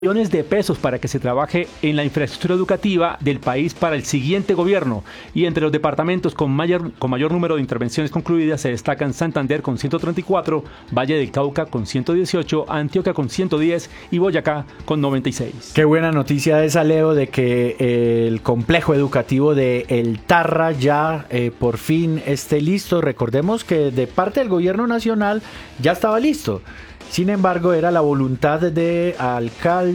millones de pesos para que se trabaje en la infraestructura educativa del país para el siguiente gobierno. Y entre los departamentos con mayor número de intervenciones concluidas se destacan Santander con 134, Valle del Cauca con 118, Antioquia con 110 y Boyacá con 96. Qué buena noticia esa, Leo, de que el complejo educativo de El Tarra ya por fin esté listo. Recordemos que de parte del gobierno nacional ya estaba listo. Sin embargo, era la voluntad de alcalde